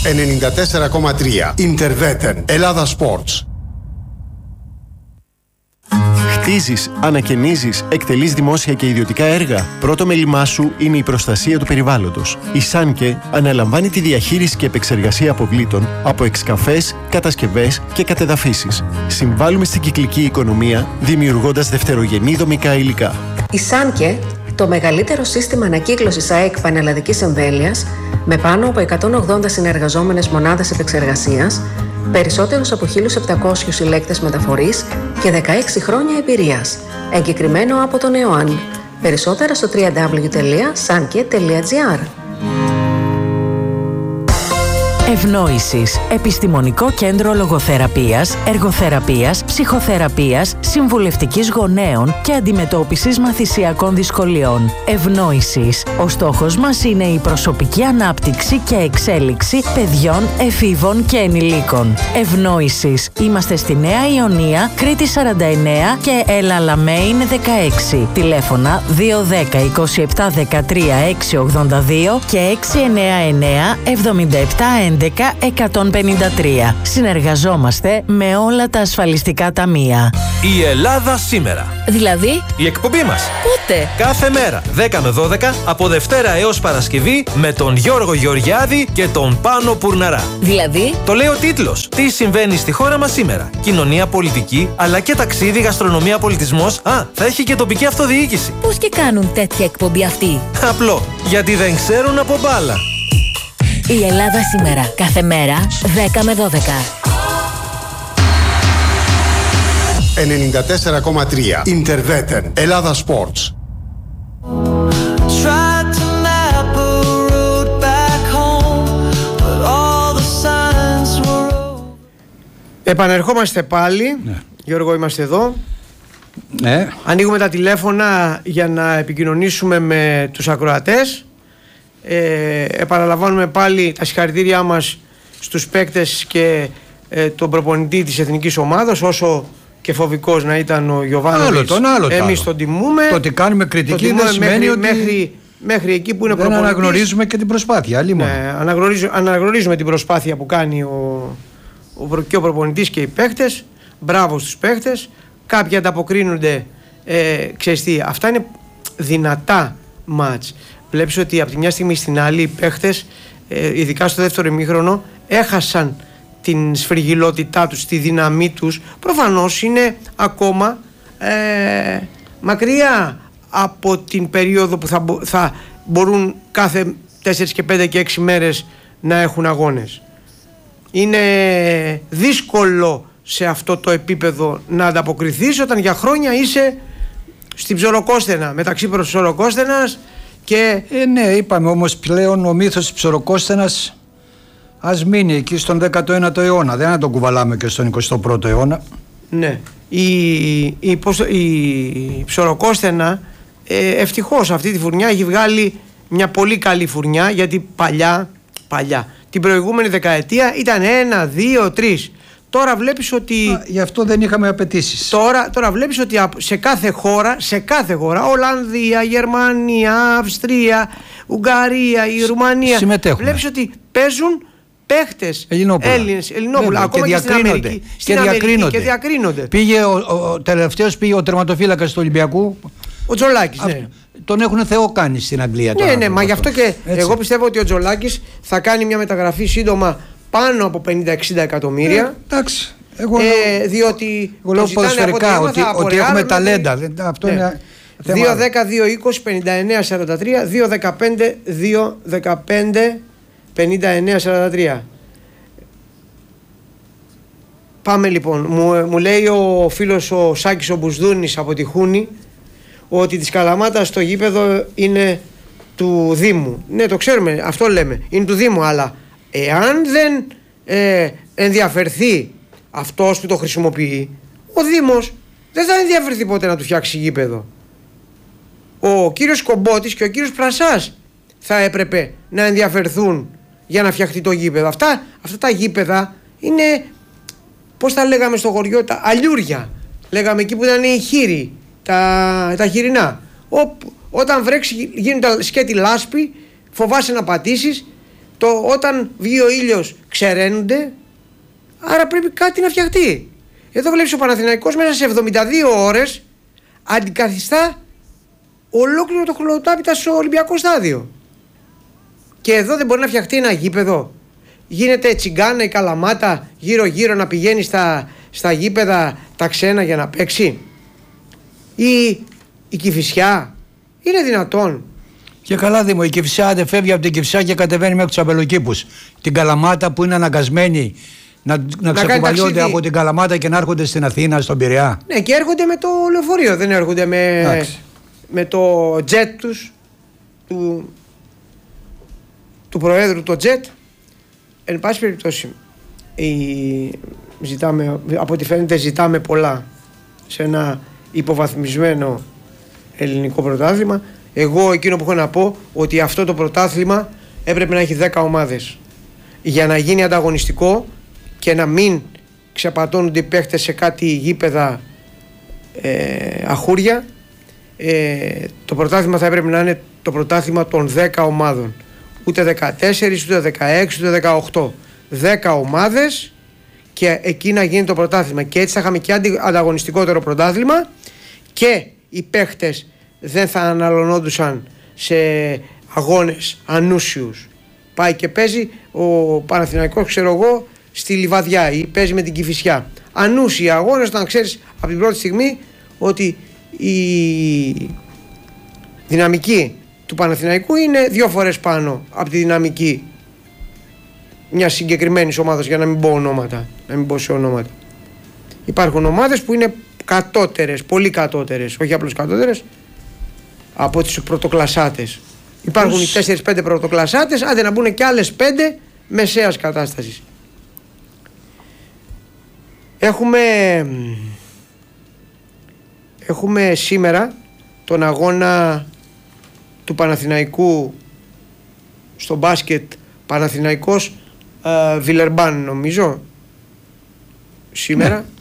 94,3 Interveten Ελλάδα Sports. Χτίζεις, ανακαινίζεις, εκτελείς δημόσια και ιδιωτικά έργα. Πρώτο μέλημά σου είναι η προστασία του περιβάλλοντος. Η Σάνκε αναλαμβάνει τη διαχείριση και επεξεργασία αποβλήτων από εξκαφές, κατασκευές και κατεδαφίσεις. Συμβάλλουμε στην κυκλική οικονομία, δημιουργώντας δευτερογενή δομικά υλικά. Η Σάνκε, το μεγαλύτερο σύστημα ανακύκλωσης ΑΕΚ πανελλαδικής εμβέλειας, με πάνω από 180 συνεργαζόμενες μονάδες επεξεργασίας, περισσότερους από 1.700 συλλέκτες μεταφορής και 16 χρόνια εμπειρίας. Εγκεκριμένο από τον ΕΟΑΝ. Περισσότερα στο www.sanke.gr. Ευνόησης. Επιστημονικό κέντρο λογοθεραπείας, εργοθεραπείας, ψυχοθεραπείας, συμβουλευτικής γονέων και αντιμετώπισης μαθησιακών δυσκολιών. Ευνόησης. Ο στόχος μας είναι η προσωπική ανάπτυξη και εξέλιξη παιδιών, εφήβων και ενηλίκων. Ευνόησης. Είμαστε στη Νέα Ιωνία, Κρήτη 49 και Ελαλαμέιν 16. Τηλέφωνα 210 27 13 682 και 699 77 153. Συνεργαζόμαστε με όλα τα ασφαλιστικά ταμεία. Η Ελλάδα σήμερα. Δηλαδή, η εκπομπή μας. πότε? Κάθε μέρα, 10 με 12, από Δευτέρα έως Παρασκευή, με τον Γιώργο Γεωργιάδη και τον Πάνο Πουρναρά. Δηλαδή, το λέει ο τίτλος. Τι συμβαίνει στη χώρα μας σήμερα. Κοινωνία, πολιτική, αλλά και ταξίδι, γαστρονομία, πολιτισμός. Θα έχει και τοπική αυτοδιοίκηση. πώς και κάνουν τέτοια εκπομπή αυτοί? Απλό. Γιατί δεν ξέρουν από μπάλα. Η Ελλάδα σήμερα. Κάθε μέρα 10 με 12. 94,3 Interveten Ελλάδα Sports. Επανερχόμαστε πάλι. Ναι. Γιώργο, είμαστε εδώ. Ναι. Ανοίγουμε τα τηλέφωνα για να επικοινωνήσουμε με τους ακροατές. Επαναλαμβάνουμε πάλι τα συγχαρητήριά μας στους παίκτες και τον προπονητή της εθνικής ομάδας, όσο και φοβικός να ήταν ο Γιοβάνοβιτς. Εμείς τον τιμούμε. Το ότι κάνουμε κριτική δεν σημαίνει ότι μέχρι εκεί που είναι δεν προπονητής. Αναγνωρίζουμε και την προσπάθεια. Αναγνωρίζουμε την προσπάθεια που κάνει και ο προπονητής και οι παίκτες. Μπράβο στους παίκτες. Κάποιοι ανταποκρίνονται. Ξέρεις τι, αυτά είναι δυνατά μάτς. Βλέπεις ότι από τη μια στιγμή στην άλλη οι παίχτες, ειδικά στο δεύτερο ημίχρονο, έχασαν την σφριγιλότητά τους, τη δύναμή τους. Προφανώς είναι ακόμα μακριά από την περίοδο που θα μπορούν κάθε 4 και 5 και 6 μέρες να έχουν αγώνες. Είναι δύσκολο σε αυτό το επίπεδο να ανταποκριθείς όταν για χρόνια είσαι στην Ψωροκόστενα, μεταξύ Ψωροκόστενας και... ναι, είπαμε όμως πλέον ο μύθος της Ψωροκόστενας ας μείνει εκεί στον 19ο αιώνα, δεν να τον κουβαλάμε και στον 21ο αιώνα. Ναι, η Ψωροκόστενα ευτυχώς αυτή τη φουρνιά έχει βγάλει μια πολύ καλή φουρνιά, γιατί παλιά την προηγούμενη δεκαετία ήταν 1, 2, 3. Τώρα βλέπεις ότι... Γι' αυτό δεν είχαμε απαιτήσεις. Τώρα βλέπεις ότι σε κάθε χώρα, Ολλανδία, Γερμανία, Αυστρία, Ουγγαρία, η Ρουμανία, βλέπεις ότι παίζουν παίχτες Έλληνες, Ελληνόπουλα, ακόμα και στην Αμερική. Και διακρίνονται. Τελευταίος πήγε ο τερματοφύλακας του Ολυμπιακού. Ο Τζολάκης, ναι. Τον έχουν θεό κάνει στην Αγγλία. Ναι, μα γι' αυτό και έτσι. Εγώ πιστεύω ότι ο Τζολάκης θα κάνει μια μεταγραφή σύντομα πάνω από 50-60 εκατομμύρια. Εντάξει. Διότι λέω ποδοσφαιρικά ότι έχουμε ταλέντα. Αυτό είναι 2-10-2-20-59-43, 2-15-2-15-59-43. Πάμε λοιπόν. Μου λέει ο φίλος ο Σάκης ο Μπουσδούνης από τη Χούνη ότι της Καλαμάτας το γήπεδο είναι του Δήμου. Ναι, το ξέρουμε, αυτό λέμε. Είναι του Δήμου, αλλά εάν δεν ενδιαφερθεί αυτός που το χρησιμοποιεί, ο Δήμος δεν θα ενδιαφερθεί ποτέ να του φτιάξει γήπεδο. Ο κύριος Κομπότης και ο κύριος Πρασάς θα έπρεπε να ενδιαφερθούν για να φτιαχτεί το γήπεδο. Αυτά τα γήπεδα είναι, πώς τα λέγαμε στο χωριό, τα αλιούρια. Λέγαμε εκεί που ήταν οι χείροι, τα χοιρινά. Όταν βρέξει γίνονται σκέτη λάσπη, φοβάσαι να πατήσεις, όταν βγει ο ήλιος ξεραίνονται, άρα πρέπει κάτι να φτιαχτεί. Εδώ βλέπεις ο Παναθηναϊκός μέσα σε 72 ώρες αντικαθιστά ολόκληρο το χλωτάπιτα στο Ολυμπιακό στάδιο. Και εδώ δεν μπορεί να φτιαχτεί ένα γήπεδο. Γίνεται τσιγκάνα η Καλαμάτα γύρω-γύρω να πηγαίνει στα γήπεδα τα ξένα για να παίξει. Ή η Κηφισιά. Είναι δυνατόν? Και καλά, Δήμο, η Κηφισιά δεν φεύγει από την Κηφισιά και κατεβαίνει μέχρι τους Αμπελοκήπους. Την Καλαμάτα που είναι αναγκασμένοι να ξεκουβαλιώνται από την Καλαμάτα και να έρχονται στην Αθήνα, στον Πειραιά. Ναι, και έρχονται με το λεωφορείο, δεν έρχονται με το jet τους, του Προέδρου, το jet. Εν πάση περιπτώσει, από ό,τι φαίνεται ζητάμε πολλά σε ένα υποβαθμισμένο ελληνικό πρωτάθλημα. Εγώ εκείνο που έχω να πω, ότι αυτό το πρωτάθλημα έπρεπε να έχει 10 ομάδες για να γίνει ανταγωνιστικό και να μην ξεπατώνονται οι παίχτες σε κάτι γήπεδα αχούρια. Το πρωτάθλημα θα έπρεπε να είναι το πρωτάθλημα των 10 ομάδων, ούτε 14, ούτε 16, ούτε 18, 10 ομάδες, και εκεί να γίνει το πρωτάθλημα, και έτσι θα είχαμε και ανταγωνιστικότερο πρωτάθλημα και οι παίχτες δεν θα αναλωνόντουσαν σε αγώνες ανούσιους. Πάει και παίζει ο Παναθηναϊκός, ξέρω εγώ, στη Λιβαδιά ή παίζει με την Κηφισιά. Ανούσιοι αγώνες, όταν ξέρεις από την πρώτη στιγμή ότι η δυναμική του Παναθηναϊκού είναι 2 φορές πάνω από τη δυναμική μιας συγκεκριμένης ομάδας, για να μην πω ονόματα, να μην πω σε ονόματα. Υπάρχουν ομάδες που είναι κατώτερες, πολύ κατώτερες, όχι απλώς κατώτερες από τις πρωτοκλασσάτες. Υπάρχουν οι 4-5 πρωτοκλασσάτες, άντε να μπουν και άλλες 5 μεσαίας κατάστασης. Έχουμε σήμερα τον αγώνα του Παναθηναϊκού στο μπάσκετ, Παναθηναϊκός Βιλερμπάν, νομίζω σήμερα. Ναι.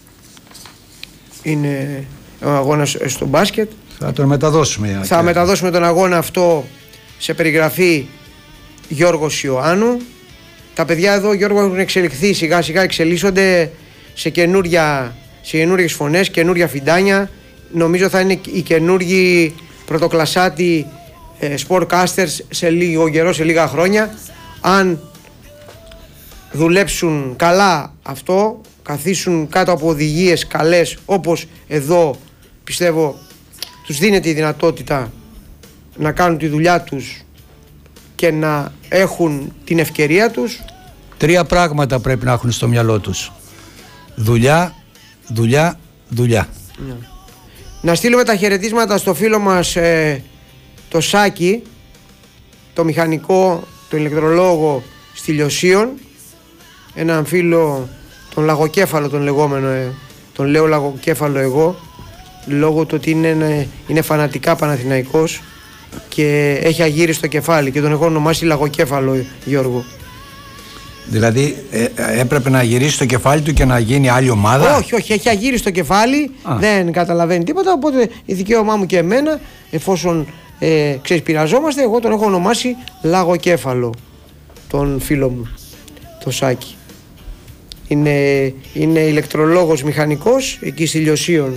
Είναι ο αγώνας στο μπάσκετ. Θα τον μεταδώσουμε. Θα μεταδώσουμε τον αγώνα αυτό σε περιγραφή Γιώργος Ιωάννου. Τα παιδιά εδώ, Γιώργο, έχουν εξελιχθεί, σιγά σιγά εξελίσσονται σε καινούριες φωνές, καινούρια φιντάνια. Νομίζω θα είναι οι καινούργιοι πρωτοκλασσάτοι sportcasters σε λίγο καιρό, σε λίγα χρόνια. Αν δουλέψουν καλά αυτό, καθίσουν κάτω από οδηγίες καλές, όπως εδώ πιστεύω τους δίνεται η δυνατότητα να κάνουν τη δουλειά τους και να έχουν την ευκαιρία τους. 3 πράγματα πρέπει να έχουν στο μυαλό τους: δουλειά, δουλειά, δουλειά. Ναι. Να στείλουμε τα χαιρετίσματα στο φίλο μας το Σάκη, το μηχανικό, το ηλεκτρολόγο στη Λιωσίων, έναν φίλο, τον Λαγοκέφαλο τον λεγόμενο, τον λέω Λαγοκέφαλο εγώ, λόγω του ότι είναι φανατικά Παναθηναϊκός και έχει αγύριστο κεφάλι, και τον έχω ονομάσει Λαγοκέφαλο, Γιώργο. Δηλαδή έπρεπε να γυρίσει το κεφάλι του και να γίνει άλλη ομάδα? Όχι, έχει αγύριστο κεφάλι, δεν καταλαβαίνει τίποτα, οπότε η δικαίωμά μου και εμένα, εφόσον πειραζόμαστε, εγώ τον έχω ονομάσει Λαγοκέφαλο, τον φίλο μου, το Σάκη. Είναι ηλεκτρολόγος μηχανικός εκεί στη Λιωσίων.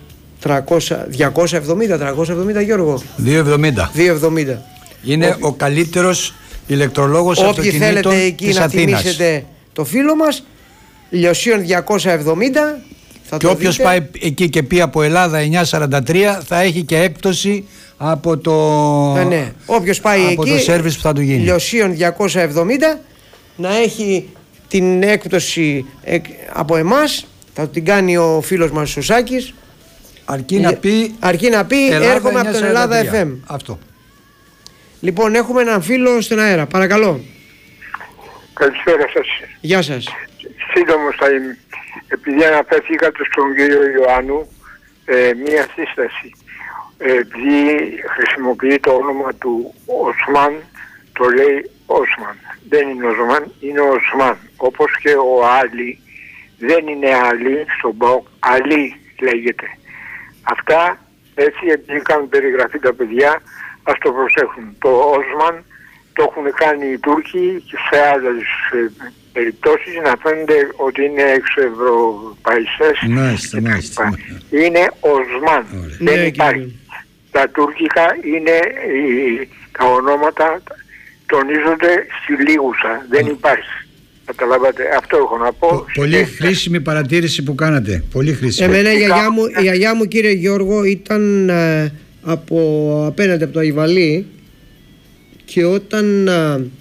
270 Γιώργο. 270. Είναι ο καλύτερος ηλεκτρολόγος αυτοκινήτων της Αθήνας. Όποιοι θέλετε εκεί να τιμήσετε το φίλο μας, Λιωσίων 270. Και όποιος πάει εκεί και πει από Ελλάδα 943 θα έχει και έκπτωση από το, όποιος πάει από εκεί, το σέρβις που θα του γίνει. Λιωσίων 270 να έχει την έκπτωση από εμάς. Θα την κάνει ο φίλος μας ο Σάκης. Αρκεί να πει έρχομαι από τον Ελλάδα FM. Αυτό. Λοιπόν, έχουμε έναν φίλο στον αέρα. Παρακαλώ. Καλησπέρα σας. Γεια σας. Σύντομος θα είμαι. Επειδή αναφερθήκατε στον κύριο Ιωάννου, μία σύσταση. Επειδή χρησιμοποιεί το όνομα του Οσμάν, το λέει Όσμαν. Δεν είναι Οσμάν, είναι Οσμάν. Όπως και ο Άλλη δεν είναι Άλλη στον ΠΑΟΚ, Αλή λέγεται. Αυτά έτσι, επειδή κάνουν περιγραφή τα παιδιά, ας το προσέχουν. Το Όσμαν το έχουν κάνει οι Τούρκοι και σε άλλες περιπτώσεις να φαίνεται ότι είναι εξευρωπαϊστές. Μάλιστα. Είναι Οσμάν. Δεν υπάρχει. Τα τουρκικά είναι τα ονόματα τονίζονται στη λίγουσα. Δεν υπάρχει. Καταλάβατε, αυτό έχω να πω. Πολύ χρήσιμη παρατήρηση που κάνατε. Πολύ χρήσιμη. Εμένα η γιαγιά μου, κύριε Γιώργο, ήταν απέναντι από το Αϊβαλί, και όταν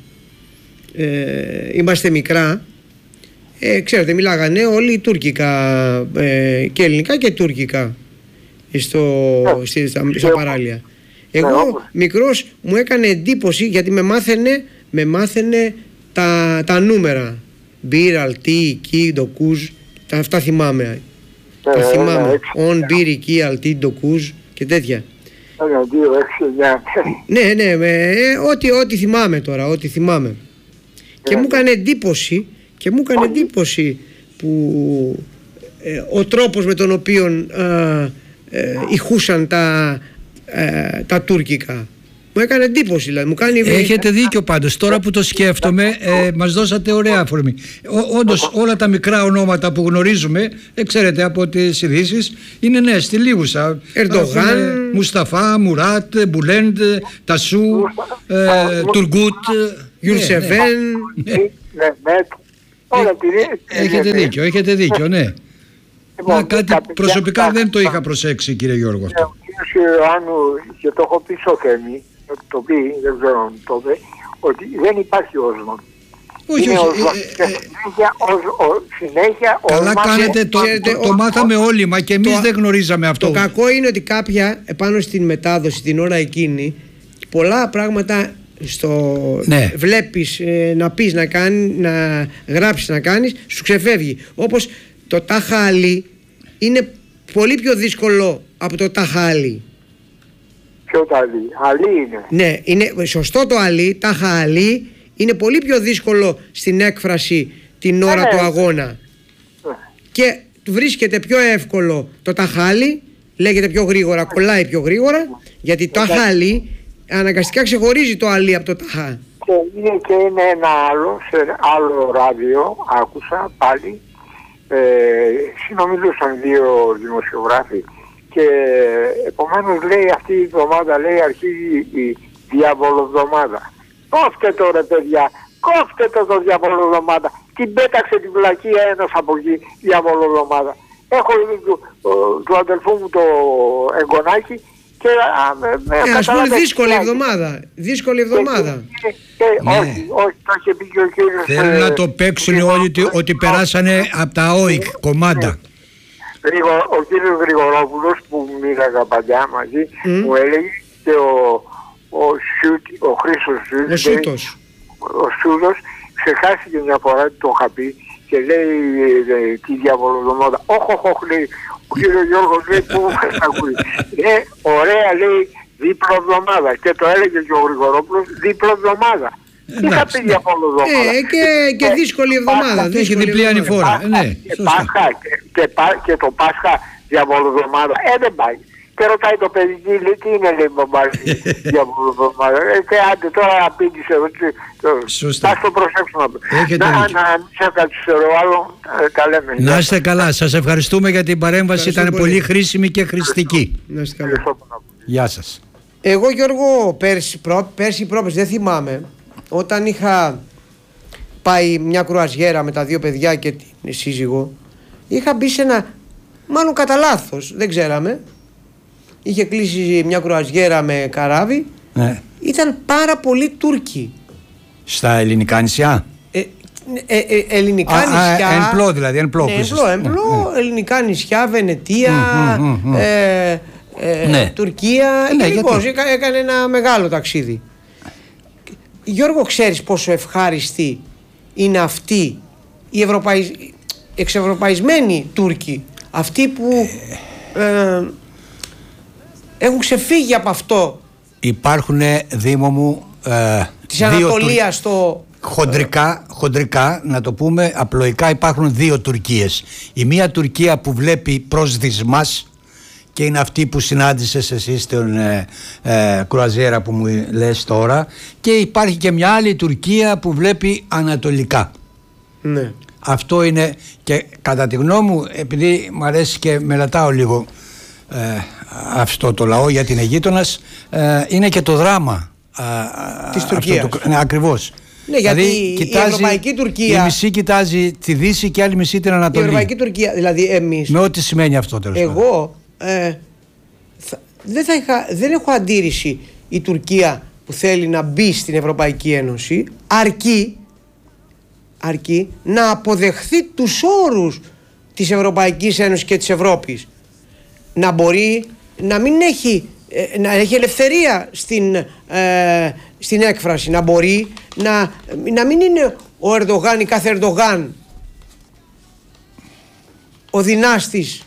είμαστε μικρά, ξέρετε, μιλάγανε όλοι τουρκικά, και ελληνικά και τουρκικά στα παράλια. Εγώ μικρός μου έκανε εντύπωση, γιατί με μάθαινε τα νούμερα. Μπίρ, αλτί, κι, ντοκούζ. Αυτά θυμάμαι. Τα θυμάμαι. On, μπίρ, κι, αλτί, ντοκούζ και τέτοια. 1, 2, 6, 9. Ναι, ό,τι θυμάμαι τώρα, ό,τι θυμάμαι. Και μου έκανε εντύπωση που ο τρόπος με τον οποίο ηχούσαν τα τουρκικά. Μου έκανε εντύπωση, δηλαδή. Έχετε δίκιο πάντως. Τώρα που το σκέφτομαι, μας δώσατε ωραία αφορμή. Όντως όλα τα μικρά ονόματα που γνωρίζουμε, ξέρετε από τις ειδήσεις, είναι στη λίγουσα. Ερντογάν, Μουσταφά, Μουράτ, Μπουλέντ, Τασού, Τουργκούτ, Γιουρσεβέν. Έχετε δίκιο, ναι. Κάτι προσωπικά δεν το είχα προσέξει, κύριε Γιώργο. Ο κύριος Ιωάννου, και το έχω πει στο Θέμη, το πει, δεν ξέρω αν το είπε, ότι δεν υπάρχει Οσμάν. Όχι. Συνέχεια καλά κάνετε, το μάθαμε όλοι, μα και εμείς δεν γνωρίζαμε αυτό. Το κακό είναι ότι κάποια επάνω στην μετάδοση την ώρα εκείνη, πολλά πράγματα βλέπεις να πεις, να γράψεις, να κάνεις, σου ξεφεύγει. Όπως το Τάχα Αλή είναι πολύ πιο δύσκολο από το Τάχα Αλή. Ποιο το Αλή? Αλή είναι. Ναι, είναι σωστό το Αλή, Τάχα Αλή είναι πολύ πιο δύσκολο στην έκφραση την ώρα του αγώνα. Και βρίσκεται πιο εύκολο το Τάχα Αλή, λέγεται πιο γρήγορα, κολλάει πιο γρήγορα, γιατί το Τάχα Αλή αναγκαστικά ξεχωρίζει το Αλή από το Τάχα. Και είναι ένα άλλο, σε άλλο ράδιο άκουσα πάλι, συνομιλούσαν 2 δημοσιογράφοι και επομένως λέει αυτή η εβδομάδα, λέει, αρχίζει η διαβολοβδομάδα. Κόφτε το ρε παιδιά, κόφτε το διαβολοβδομάδα. Την πέταξε την πλακία ένας από εκεί, διαβολοβδομάδα. Έχω του αδελφού μου το εγγονάκι και ας πούμε δύσκολη εβδομάδα. Όχι, το είχε πει και ο κύριος. Θέλουν να το παίξουν όλοι ότι περάσανε από τα ΟΙΚ κομμάτα. Ο κύριος Γρηγορόπουλος που μίλαγα παλιά μαζί μου έλεγε, και ο Χρήστος ο Σούτος ξεχάστηκε μια φορά, το είχα πει, και λέει τη διαβολοβδομάδα. Όχι, λέει ο κύριος Γιώργος, λέει, που μας ακούει. Ωραία, λέει, διπλοβδομάδα. Και το έλεγε και ο Γρηγορόπουλος, διπλοβδομάδα. Είχα πει διαβολοβδομάδα. Και δύσκολη εβδομάδα. Έχει διπλή ανηφόρα. Και το Πάσχα διαβολοβδομάδα. Δεν πάει. Και ρωτάει το παιδί, λέει, τι είναι, λέει, μπαμπάκι, διαβολοβδομάδα. Και άντε τώρα απήντησε. Σωστά. Ας το προσέξουμε. Να σε καθυστερώ άλλο, τα λέμε. Να είστε καλά. Σας ευχαριστούμε για την παρέμβαση. Ήταν πολύ χρήσιμη και χρηστική. Να είστε καλά. Γεια σας. Εγώ, Γιώργο, πέρσι πρόπερσι, δεν θυμάμαι, όταν είχα πάει μια κρουαζιέρα με τα 2 παιδιά και την σύζυγο, είχα μπει σε ένα, μάλλον κατά λάθος, δεν ξέραμε, είχε κλείσει μια κρουαζιέρα με καράβι, ήταν πάρα πολλοί Τούρκοι. Στα ελληνικά νησιά? Ελληνικά νησιά. Εμπλό δηλαδή, εμπλό, ελληνικά νησιά, Βενετία, Τουρκία, γενικώς έκανε ένα μεγάλο ταξίδι. Γιώργο, ξέρεις πόσο ευχάριστοι είναι αυτοί οι εξευρωπαϊσμένοι Τούρκοι, αυτοί που έχουν ξεφύγει από αυτό. Υπάρχουν, Δήμο μου, της Ανατολίας χοντρικά, να το πούμε απλοϊκά, υπάρχουν 2 Τουρκίες. Η μία Τουρκία που βλέπει προς δυσμάς και είναι αυτή που συνάντησες εσύ στην κρουαζιέρα που μου λες τώρα, και υπάρχει και μια άλλη Τουρκία που βλέπει ανατολικά. Ναι. Αυτό είναι, και κατά τη γνώμη μου, επειδή μου αρέσει και μελετάω λίγο αυτό το λαό, γιατί είναι γείτονας, είναι και το δράμα της Τουρκίας. Ναι, ακριβώς. Ναι, γιατί η Ευρωπαϊκή Τουρκία. Η μισή κοιτάζει τη Δύση και η άλλη μισή την Ανατολή. Η Ευρωπαϊκή Τουρκία, δηλαδή εμείς. Με ό,τι σημαίνει αυτό, τέλος πάντων. Εγώ δεν έχω αντίρρηση η Τουρκία που θέλει να μπει στην Ευρωπαϊκή Ένωση, αρκεί να αποδεχθεί τους όρους της Ευρωπαϊκής Ένωσης και της Ευρώπης. Να μπορεί να μην έχει, να έχει ελευθερία στην έκφραση, να μπορεί να μην είναι ο Ερντογάν ή κάθε Ερντογάν ο δυνάστης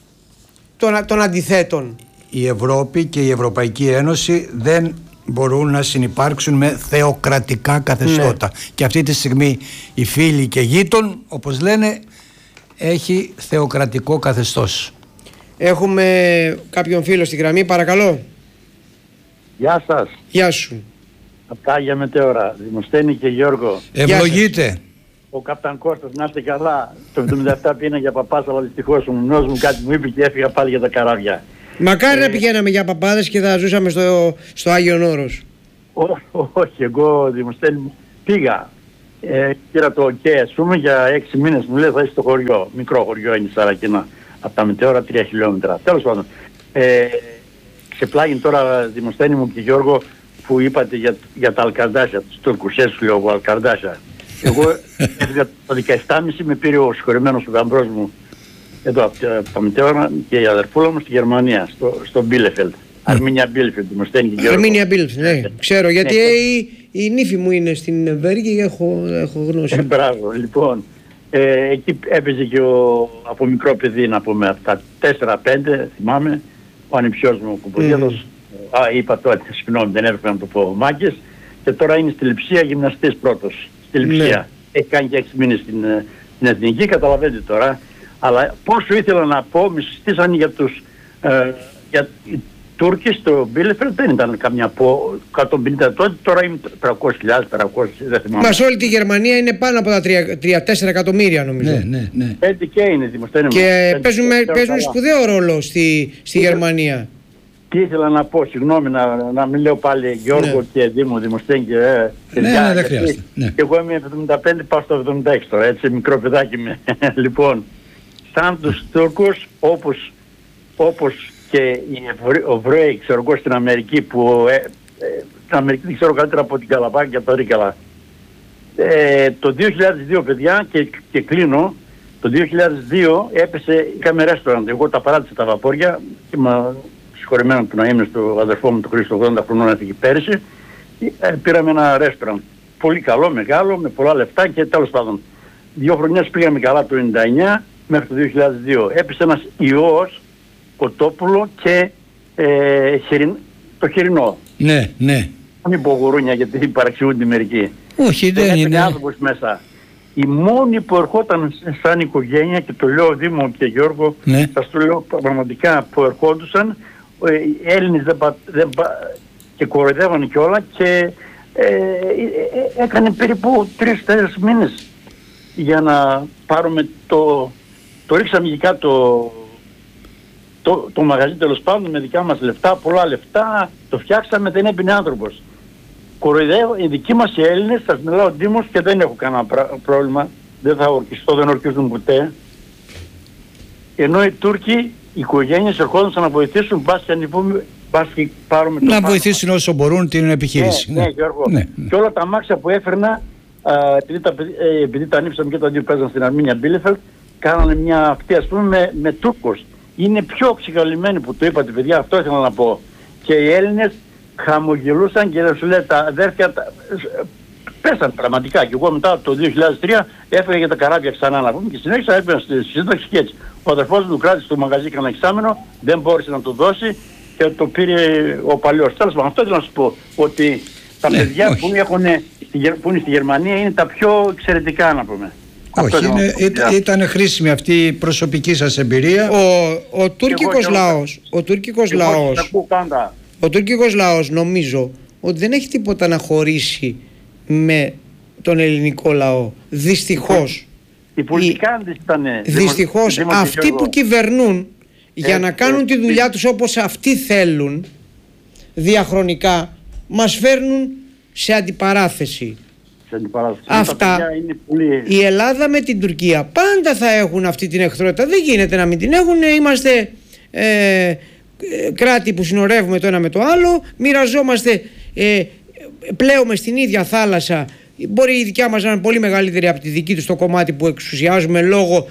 των αντιθέτων. Η Ευρώπη και η Ευρωπαϊκή Ένωση δεν μπορούν να συνυπάρξουν με θεοκρατικά καθεστώτα. Ναι. Και αυτή τη στιγμή οι φίλοι και γείτον, όπως λένε, έχει θεοκρατικό καθεστώς. Έχουμε κάποιον φίλο στη γραμμή, παρακαλώ. Γεια σας. Γεια σου. Απ' τα Άγια Μετέωρα, Δημοσθένη και Γιώργο. Ευλογείτε. Ο Καπτάν Κώστας, να είστε καλά. Το 77 πήγαινα για παπάς, αλλά δυστυχώς ο μουνός μου κάτι μου είπε και έφυγα πάλι για τα καράβια. Μακάρι να πηγαίναμε για παπάδες και θα ζούσαμε στο Άγιον Όρος. Όχι, εγώ Δημοσθένη πήγα. Πήρα το OK, ας πούμε, για 6 μήνες. Μου λέει θα είσαι στο χωριό. Μικρό χωριό είναι η Σαρακίνα. Από τα Μετέωρα 3 χιλιόμετρα. Τέλος πάντων. Ξεπλάγει τώρα Δημοσθένη μου και Γιώργο που είπατε για τα Αλκαρντάσια, τους Τούρκους, έτσι λέω Αλκαρντάσια. Εγώ έφυγα το 17,5, με πήρε ο συγχωρεμένος ο γαμπρός μου εδώ από τα Μετέωρα και η αδερφούλα μου στη Γερμανία, στο Μπίλεφελτ. Αρμίνια Μπίλεφελτ, Δημοσθένη και Γιώργο. Αρμίνια Μπίλεφελτ, ναι, ξέρω, γιατί η νύφη μου είναι στην Βέργη και έχω γνώση. Μπράβο, λοιπόν. Εκεί έπαιζε και από μικρό παιδί, να πούμε, από τα 4-5, θυμάμαι, ο ανιψιός μου ο Κουμποδίδος, είπα τώρα, συγγνώμη, δεν έπρεπε να το πω, Μάκης, και τώρα είναι στη Λειψία γυμναστής πρώτος, στη Λειψία. Ναι. Έχει κάνει και 6 μήνες στην Εθνική, καταλαβαίνετε τώρα, αλλά πόσο ήθελα να πω, με συστήσαν για τους, οι Τούρκοι στο Μπίλεφελτ δεν ήταν καμιά 150 τότε, τώρα είναι 300.000, δεν θυμάμαι. Μα σε όλη τη Γερμανία είναι πάνω από τα 3-4 εκατομμύρια νομίζω. Ναι. Έτσι και είναι Δημοσθένη. Και παίζουν σπουδαίο ρόλο στη Γερμανία. Τι ήθελα να πω, συγγνώμη να μην λέω πάλι Γιώργο και Δήμο, Δημοσθένη και ναι, δεν χρειάζεται. Και εγώ είμαι 75, πάω στο 76 τώρα, έτσι μικρό παιδάκι είμαι. Λοιπόν, σαν τους Τούρκους, όπως και οι Εβραίοι, ξέρω εγώ, στην Αμερική που στην Αμερική δεν ξέρω καλύτερα από την Καλαμπάκη και από το Ρίκαλα. Το 2002, παιδιά, και κλείνω, το 2002 έπεσε, είχαμε ρέστοραντ, εγώ τα παράτησα τα βαπόρια και συγχωρεμένο του να είμαι στο αδερφό μου του Χρήστο 80 χρονών, έφυγε πέρυσι, πήραμε ένα ρέστοραντ πολύ καλό, μεγάλο, με πολλά λεφτά και τέλος πάντων 2 χρονιές πήγαμε καλά το 99 μέχρι το 2002. Έπεσε ένας ιός, κοτόπουλο και το χοιρινό. Ναι. Μην πω γουρούνια γιατί παραξηγούνται μερικοί. Όχι, δεν είναι άνθρωπος μέσα. Οι μόνοι που ερχόταν σαν οικογένεια, και το λέω Δήμο και Γιώργο, ναι, σας το λέω πραγματικά, που ερχόντουσαν, οι Έλληνες και κοροϊδεύαν και όλα, και έκανε περίπου 3-4 μήνες για να πάρουμε το ρίξαμε εκεί κάτω το μαγαζί, τέλος πάντων, με δικά μας λεφτά, πολλά λεφτά, το φτιάξαμε, δεν έπινε άνθρωπος. Κοροϊδεύω, οι δικοί μας οι Έλληνες, σας μιλάω Δήμος και δεν έχω κανένα πρόβλημα, δεν θα ορκιστώ, δεν ορκίζουν ποτέ. Ενώ οι Τούρκοι, οι οικογένειες ερχόντουσαν να βοηθήσουν, μπας και πάρουμε το να βοηθήσουν όσο μπορούν την επιχείρηση. Ναι, Γιώργο. Ναι. Και όλα τα αμάξια που έφερνα, επειδή τα ανοίξαμε και τα δύο παίζαν στην Αρμίνια Μπίλεφελτ, κάνανε μια αυτή, ας πούμε, με Τούρκους. Είναι πιο ψυχαλυμμένοι που το είπατε, παιδιά, αυτό ήθελα να πω. Και οι Έλληνες χαμογελούσαν και σου λέει τα αδέρφια πέσαν πραγματικά. Και εγώ μετά το 2003 έφυγα για τα καράβια ξανά, να πούμε, και συνέχισα, έπαιρνα στη σύνταξη και έτσι. Ο αδερφός μου κράτησε το μαγαζί κανένα εξάμηνο, δεν μπόρεσε να το δώσει και το πήρε ο παλιός. Τέλος πάντων, αυτό ήθελα να σου πω, ότι τα παιδιά που είναι στη Γερμανία είναι τα πιο εξαιρετικά, να πούμε. Όχι, ήταν χρήσιμη αυτή η προσωπική σας εμπειρία. Ο τουρκικός λαός νομίζω ότι δεν έχει τίποτα να χωρίσει με τον ελληνικό λαό. Δυστυχώς. Οι πολιτικάντες ήταν. Δυστυχώς αυτοί που κυβερνούν για να κάνουν τη δουλειά τους όπως αυτοί θέλουν διαχρονικά μας φέρνουν σε αντιπαράθεση. Αυτά η Ελλάδα με την Τουρκία πάντα θα έχουν αυτή την εχθρότητα. Δεν γίνεται να μην την έχουν. Είμαστε κράτη που συνορεύουμε το ένα με το άλλο, μοιραζόμαστε, πλέουμε στην ίδια θάλασσα. Μπορεί η δικιά μας να είναι πολύ μεγαλύτερη από τη δική τους το κομμάτι που εξουσιάζουμε λόγω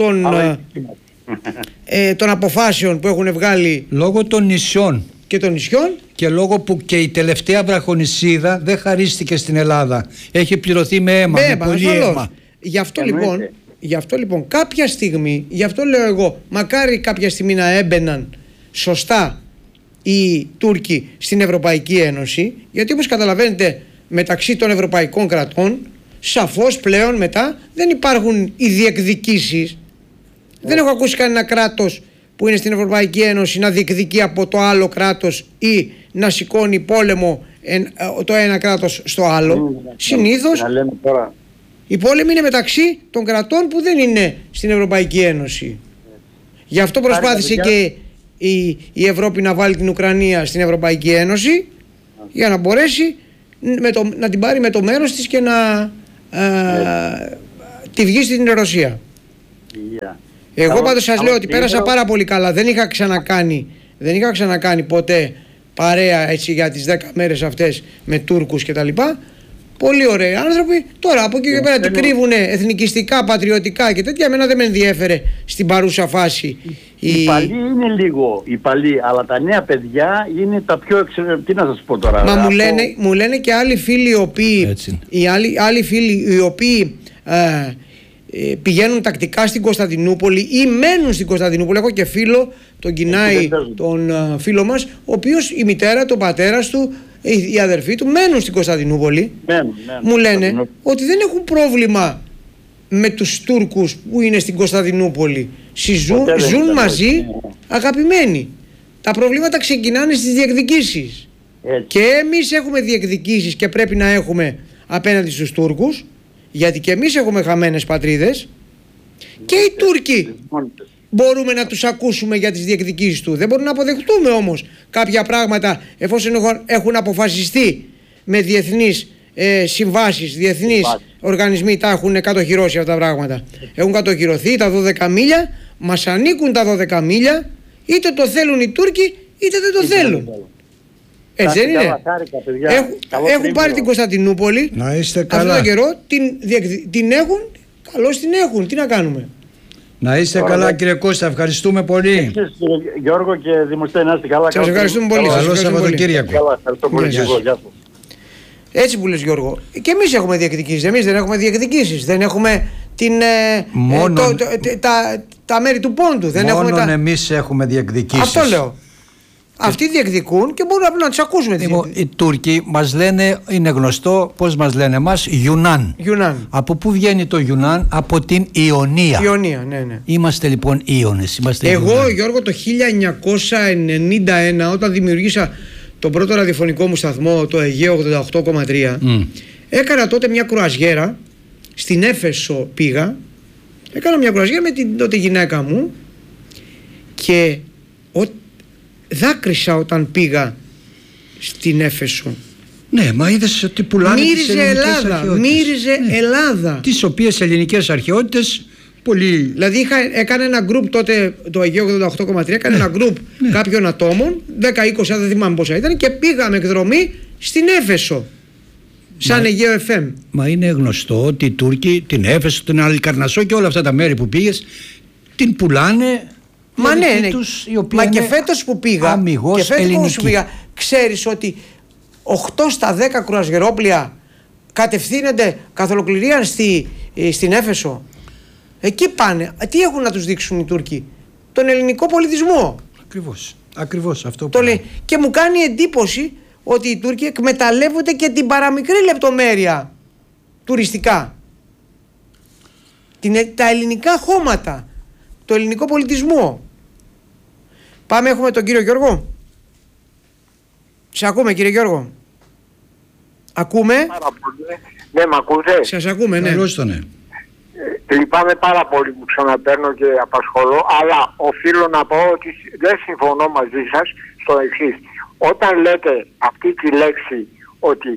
των αποφάσεων που έχουν βγάλει, λόγω των νησιών και των νησιών, και λόγω που και η τελευταία βραχονησίδα δεν χαρίστηκε στην Ελλάδα. Έχει πληρωθεί με αίμα, με πολύ αίμα. Γι' αυτό λοιπόν κάποια στιγμή, γι' αυτό λέω εγώ, μακάρι κάποια στιγμή να έμπαιναν σωστά οι Τούρκοι στην Ευρωπαϊκή Ένωση, γιατί όπως καταλαβαίνετε μεταξύ των ευρωπαϊκών κρατών σαφώς πλέον μετά δεν υπάρχουν οι διεκδικήσεις. Δεν έχω ακούσει κανένα κράτος που είναι στην Ευρωπαϊκή Ένωση να διεκδικεί από το άλλο κράτος ή να σηκώνει πόλεμο το ένα κράτος στο άλλο. Συνήθως οι πόλεμοι είναι μεταξύ των κρατών που δεν είναι στην Ευρωπαϊκή Ένωση. Γι' αυτό προσπάθησε και η Ευρώπη να βάλει την Ουκρανία στην Ευρωπαϊκή Ένωση, για να μπορέσει να την πάρει με το μέρος της και να τη βγει στην Ρωσία. Εγώ πάντως σας λέω ότι πέρασα πάρα πολύ καλά. Δεν είχα ξανακάνει ποτέ παρέα έτσι για τις 10 μέρες αυτές με Τούρκους και τα λοιπά. Πολύ ωραίοι άνθρωποι. Τώρα από εκεί και πέρα τι κρύβουνε εθνικιστικά, πατριωτικά και τέτοια, εμένα δεν με ενδιέφερε στην παρούσα φάση. Οι παλιοί είναι λίγο, αλλά τα νέα παιδιά είναι τα πιο εξαιρετικά. Τι να σας πω τώρα. Μα μου λένε και άλλοι φίλοι οι οποίοι πηγαίνουν τακτικά στην Κωνσταντινούπολη ή μένουν στην Κωνσταντινούπολη. Έχω και φίλο, τον Κινάη, τον φίλο μας, ο οποίος η μητέρα, τον πατέρας του, η αδερφή του μένουν στην Κωνσταντινούπολη. Μου λένε ότι δεν έχουν πρόβλημα με τους Τούρκους που είναι στην Κωνσταντινούπολη. Ζουν μαζί αγαπημένοι. Τα προβλήματα ξεκινάνε στις διεκδικήσεις. Και εμείς έχουμε διεκδικήσεις και πρέπει να έχουμε απέναντι στους Τούρκους, γιατί και εμείς έχουμε χαμένες πατρίδες, και οι Τούρκοι μπορούμε να τους ακούσουμε για τις διεκδικήσεις του. Δεν μπορούμε να αποδεχτούμε όμως κάποια πράγματα εφόσον έχουν αποφασιστεί με διεθνείς συμβάσεις, διεθνείς οργανισμοί τα έχουν κατοχυρώσει αυτά τα πράγματα. Έχουν κατοχυρωθεί τα 12 μίλια, μας ανήκουν τα 12 μίλια, είτε το θέλουν οι Τούρκοι είτε δεν το θέλουν. Έτσι δεν είναι? Έχουν πάρει την Κωνσταντινούπολη. Να είστε καλά. Αυτό τον καιρό την έχουν, καλώς την έχουν. Τι να κάνουμε. Να είστε καλά κύριε Κώστα, ευχαριστούμε πολύ. Εσείς, Γιώργο και Δημοσθένη, να είστε καλά. Σας ευχαριστούμε πολύ. Καλό Σαββατοκύριακο. Καλά, ευχαριστώ πολύ. Γεια σας. Έτσι που λες Γιώργο, και εμείς έχουμε διεκδικήσεις. Εμείς δεν έχουμε διεκδικήσεις. Δεν έχουμε τα μέρη του πόντου. Μόνον εμείς έχουμε διεκδικήσεις. Αυτό λέω. Αυτοί διεκδικούν και μπορούμε να τους ακούσουμε. Οι Τούρκοι μας λένε, είναι γνωστό πώς μας λένε εμάς, Ιουνάν. Από πού βγαίνει το Ιουνάν? Από την Ιωνία. Ναι. Είμαστε λοιπόν Ιώνες. Εγώ Γιώργο το 1991 όταν δημιουργήσα τον πρώτο ραδιοφωνικό μου σταθμό, το Αιγαίο 88,3, έκανα τότε μια κρουαζιέρα στην Έφεσο. Έκανα μια κρουαζιέρα με την τότε γυναίκα μου και δάκρυσα όταν πήγα στην Έφεσο. Ναι, μα είδες ότι πουλάνε τις ελληνικές αρχαιότητες. Μύριζε Ελλάδα. Τις οποίες ελληνικές αρχαιότητες πολύ... Δηλαδή έκανε ένα γκρουπ τότε, το Αιγαίο 88,3, έκανε ένα γκρουπ κάποιων ατόμων, 10-20, δεν θυμάμαι πόσα ήταν, και πήγαμε εκδρομή στην Έφεσο. Σαν Αιγαίο FM. Μα είναι γνωστό ότι οι Τούρκοι την Έφεσο, την Αλικαρνασσό και όλα αυτά τα μέρη που πήγες την πουλάνε. Μα ναι, μα και φέτος που πήγα, ξέρεις ότι 8 στα 10 κρουαζιερόπλια κατευθύνονται καθ' ολοκληρία στην Έφεσο. Εκεί πάνε. Τι έχουν να τους δείξουν οι Τούρκοι? Τον ελληνικό πολιτισμό. Ακριβώς αυτό που λέει. Και μου κάνει εντύπωση ότι οι Τούρκοι εκμεταλλεύονται και την παραμικρή λεπτομέρεια τουριστικά. τα ελληνικά χώματα, το ελληνικό πολιτισμό. Πάμε, έχουμε τον κύριο Γιώργο. Σε ακούμε, κύριε Γιώργο? Ακούμε? Ναι, μ' ακούτε? Σας ακούμε, ναι. Λυπάμαι πάρα πολύ που ξαναπαίρνω και απασχολώ, αλλά οφείλω να πω ότι δεν συμφωνώ μαζί σας στο εξής. Όταν λέτε αυτή τη λέξη ότι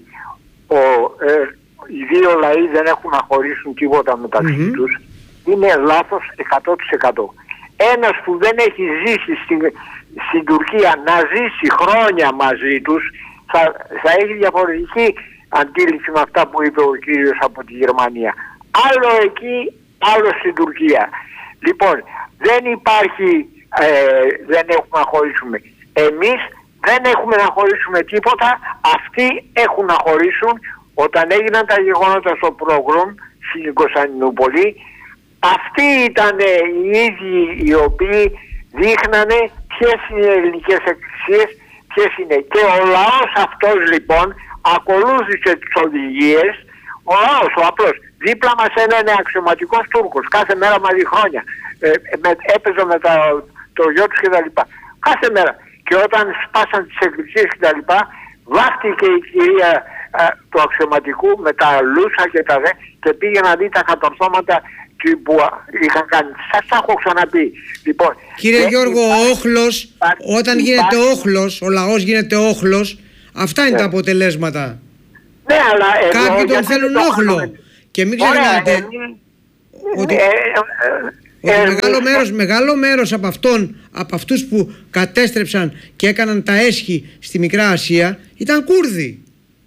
οι δύο λαοί δεν έχουν να χωρίσουν τίποτα μεταξύ τους, είναι λάθος 100%. Ένας που δεν έχει ζήσει στην Τουρκία να ζήσει χρόνια μαζί τους θα έχει διαφορετική αντίληψη με αυτά που είπε ο κύριος από τη Γερμανία. Άλλο εκεί, άλλο στην Τουρκία. Λοιπόν, δεν υπάρχει, δεν έχουμε να χωρίσουμε. Εμείς δεν έχουμε να χωρίσουμε τίποτα, αυτοί έχουν να χωρίσουν. Όταν έγιναν τα γεγονότα στο πρόγραμμα στην Κωνσταντινούπολη, αυτοί ήταν οι ίδιοι οι οποίοι δείχνανε ποιες είναι οι ελληνικές εκκλησίες, ποιες είναι. Και ο λαός αυτός λοιπόν ακολούθησε τις οδηγίες, ο λαός, ο απλός. Δίπλα μας είναι αξιωματικός Τούρκος, κάθε μέρα μαζί χρόνια. Έπαιζε με το γιο τους κτλ. Κάθε μέρα. Και όταν σπάσαν τις εκκλησίες κτλ, βάφτηκε η κυρία του αξιωματικού με τα λούσα και τα δε και πήγε να δει τα κατορθώματα που είχαν κάνει. Σας τα έχω ξαναπεί. Λοιπόν, κύριε Γιώργο, ο όχλος, όταν γίνεται όχλος, ο λαός γίνεται όχλος, αυτά είναι τα αποτελέσματα. Ναι, αλλά κάποιοι τον θέλουν όχλο. Και μην ξεχνάτε ότι μεγάλο μέρος από αυτούς που κατέστρεψαν και έκαναν τα έσχη στη Μικρά Ασία ήταν Κούρδοι.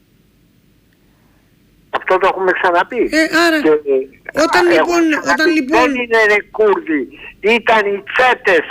Αυτό το έχουμε ξαναπεί. Άρα, όταν λοιπόν... Δεν είναι Κούρδοι, ήταν οι τσέτες.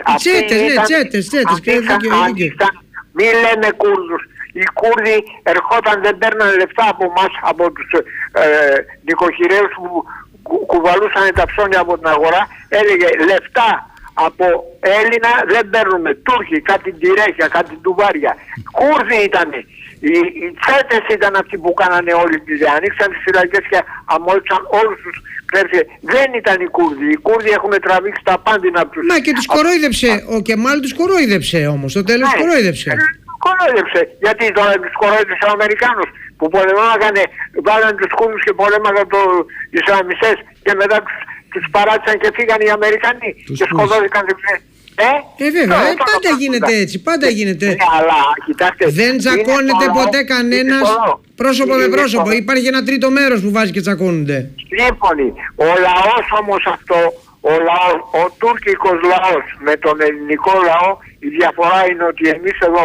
Τσέτες. Μη λέμε Κούρδους. Οι Κούρδοι ερχόταν, δεν παίρναν λεφτά από εμάς, από τους νοικοχειρέους που κουβαλούσαν τα ψώνια από την αγορά. Έλεγε λεφτά από Έλληνα δεν παίρνουμε. Τούρκοι, κάτι τυρέχια, κάτι τουβάρια. Κούρδοι ήτανε. Οι τσέτες ήταν αυτοί που κάνανε όλοι τις ανοίξαν τις φυλακές και αμόλυσαν όλους τους κλέφτες. Δεν ήταν οι Κούρδοι. Οι Κούρδοι έχουν τραβήξει τα πάντινα από τους... Μα και τους κορόιδεψε. Ο Κεμάλ τους κορόιδεψε όμως. Στο τέλος κορόιδεψε. Κορόιδεψε. Γιατί τώρα τους κορόιδεψε ο Αμερικάνος που πολεμάγανε, βάλανε τους Κούρδους και πολέμαγαν τους Ισλαμιστές και μετά τους παράτησαν και φύγανε οι Αμερικανοί και σκοτώθηκαν. Βέβαια, πάντα γίνεται έτσι, πάντα γίνεται. Αλλά, κοιτάξτε, δεν τσακώνεται ποτέ κανένας πρόσωπο με πρόσωπο. Υπάρχει ένα τρίτο μέρος που βάζει και τσακώνονται. Σύμφωνοι. Ο λαός όμως αυτό, ο τουρκικός λαός με τον ελληνικό λαό, η διαφορά είναι ότι εμείς εδώ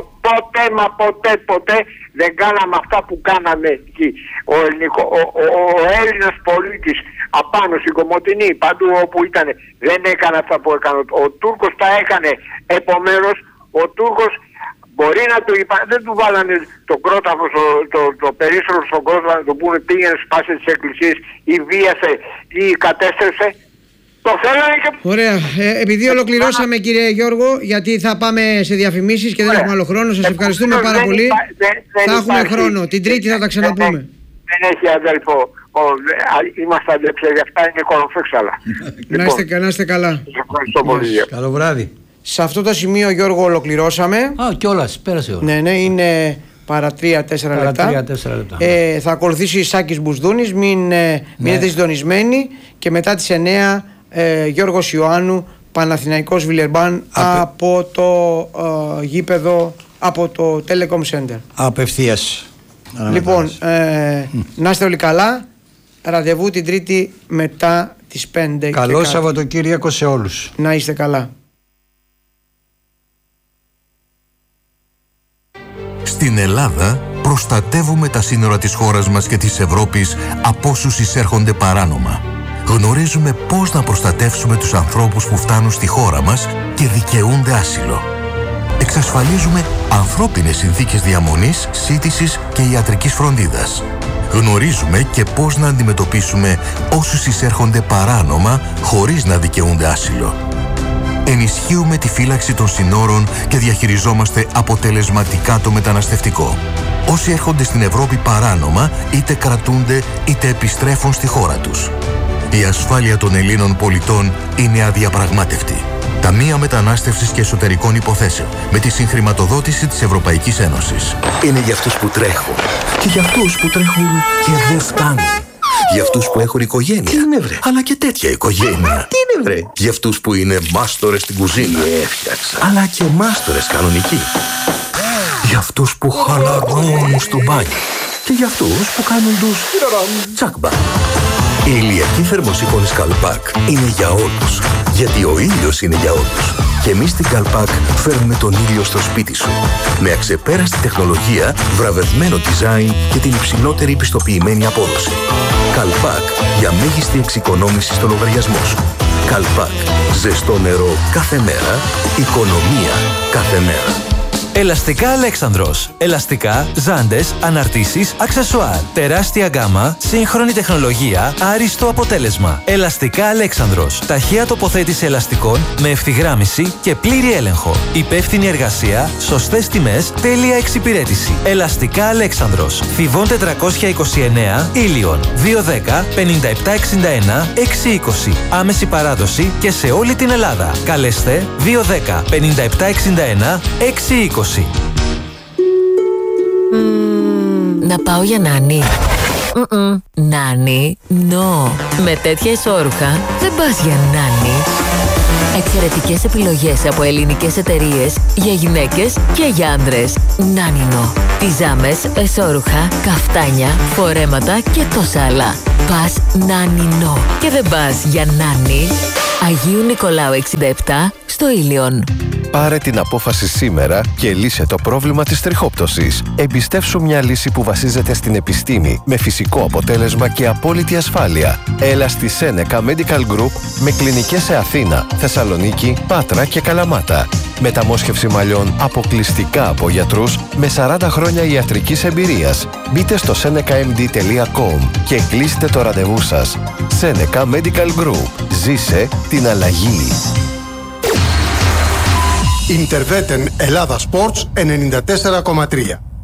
ποτέ δεν κάναμε αυτά που κάναμε εκεί. Ο Έλληνας πολίτης απάνω στην Κομοτηνή, παντού όπου ήταν, δεν έκανε αυτά που έκανε. Ο Τούρκος τα έκανε. Επομένως, ο Τούρκος μπορεί να του είπα, δεν του βάλανε τον κρόταφο, το περίσσωρο στον κρόταφο, να του πούνε πήγαινε σπάσε τις εκκλησίες ή βίασε ή κατέστρεψε. Το θέλανε και... Ωραία. Επειδή ολοκληρώσαμε, κύριε Γιώργο, γιατί θα πάμε σε διαφημίσεις και δεν έχουμε άλλο χρόνο, σας ευχαριστούμε πάρα πολύ. Θα έχουμε χρόνο. Την Τρίτη θα τα ξαναπούμε. Δεν έχει αδελφό. Είμαστε αδελφοί, γι' αυτά είναι κοροφέξαλα. Να είστε καλά. Ευχαριστώ πολύ. Καλό βράδυ. Σε αυτό το σημείο, Γιώργο, ολοκληρώσαμε. Κιόλας, πέρασε ώρα. Ναι, είναι παρά 3-4 λεπτά. Θα ακολουθήσει Σάκης Μπουσδούνης. Μείνετε συντονισμένοι. Και μετά τις 9 Γιώργος Ιωάννου, Παναθηναϊκός Βιλερμπάν από το γήπεδο, από το Telecom Center. Απευθείας. Λοιπόν, να είστε όλοι καλά. Ραντεβού την Τρίτη μετά τις 5. Καλό Σαββατοκύριακο σε όλους. Να είστε καλά. Στην Ελλάδα προστατεύουμε τα σύνορα της χώρας μας και της Ευρώπης από όσους εισέρχονται παράνομα. Γνωρίζουμε πώς να προστατεύσουμε τους ανθρώπους που φτάνουν στη χώρα μας και δικαιούνται άσυλο. Εξασφαλίζουμε ανθρώπινες συνθήκες διαμονής, σύντησης και ιατρικής φροντίδας. Γνωρίζουμε και πώς να αντιμετωπίσουμε όσους εισέρχονται παράνομα χωρίς να δικαιούνται άσυλο. Ενισχύουμε τη φύλαξη των συνόρων και διαχειριζόμαστε αποτελεσματικά το μεταναστευτικό. Όσοι έρχονται στην Ευρώπη παράνομα, είτε κρατούνται είτε επιστρέφουν στη χώρα τους. Η ασφάλεια των Ελλήνων πολιτών είναι αδιαπραγμάτευτη. Ταμεία Μετανάστευσης και Εσωτερικών Υποθέσεων, με τη συγχρηματοδότηση της Ευρωπαϊκής Ένωσης. Είναι για αυτούς που τρέχουν και για αυτούς που τρέχουν και δεν φτάνουν. Για αυτούς που έχουν οικογένεια. Τι είναι, βρε? Αλλά και τέτοια οικογένεια. Τι είναι, βρε? Για αυτούς που είναι μάστορες στην κουζίνα. Έφτιαξα. Αλλά και μάστορες κανονικοί. Για αυτούς που χαλαρώνουν στο μπάνιο. Και για αυτούς που κάνουν τους τσακμπα. Η ηλιακή θερμοσύφωνη Καλπάκ είναι για όλους. Γιατί ο ήλιος είναι για όλους. Και εμείς στην Καλπάκ φέρνουμε τον ήλιο στο σπίτι σου. Με αξεπέραστη τεχνολογία, βραβευμένο design και την υψηλότερη πιστοποιημένη απόδοση. Καλπάκ για μέγιστη εξοικονόμηση στο λογαριασμό σου. Καλπάκ. Ζεστό νερό κάθε μέρα. Οικονομία κάθε μέρα. Ελαστικά Αλέξανδρος. Ελαστικά, ζάντες, αναρτήσεις, αξεσουάρ. Τεράστια γκάμα, σύγχρονη τεχνολογία, άριστο αποτέλεσμα. Ελαστικά Αλέξανδρος. Ταχεία τοποθέτηση ελαστικών με ευθυγράμμιση και πλήρη έλεγχο. Υπεύθυνη εργασία, σωστές τιμές, τέλεια εξυπηρέτηση. Ελαστικά Αλέξανδρος. Θηβών 429, Ήλιον. 210 5761 620. Άμεση παράδοση και σε όλη την Ελλάδα. Καλέστε 210 5761 620. Να πάω για νάνι. Νάνι, no. Με τέτοια ισόρουχα δεν πας για νάνι. Εξαιρετικές επιλογές από ελληνικές εταιρείες για γυναίκες και για άντρες. Νάνινο. Πιζάμες, εσώρουχα, καφτάνια, φορέματα και τόσα άλλα. Πας Νάνινο. Και δεν πας για νάνι. Αγίου Νικολάου 67 στο Ήλιον. Πάρε την απόφαση σήμερα και λύσε το πρόβλημα της τριχόπτωσης. Εμπιστεύσου μια λύση που βασίζεται στην επιστήμη, με φυσικό αποτέλεσμα και απόλυτη ασφάλεια. Έλα στη Seneca Medical Group με κλινικές σε Αθήνα, Θεσσαλονίκη, Πάτρα και Καλαμάτα. Μεταμόσχευση μαλλιών αποκλειστικά από γιατρούς με 40 χρόνια ιατρικής εμπειρίας. Μπείτε στο senecamd.com και κλείστε το ραντεβού σας. Seneca Medical Group. Ζήσε την αλλαγή. Interveten Ελλάδα Sports 94,3.